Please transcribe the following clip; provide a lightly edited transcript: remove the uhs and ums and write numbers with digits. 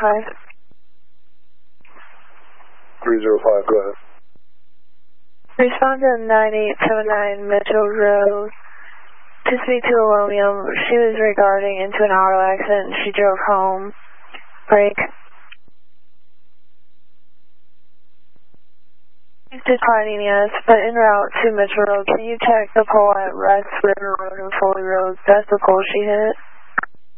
305, go ahead. Respond to 9879 Mitchell Road to speak to a Romeo. She was regarding into an auto accident. She drove home. Break. Declining, yes, but en route to Mitchell Road. Can you check the pole at West River Road and Foley Road? That's the pole she hit.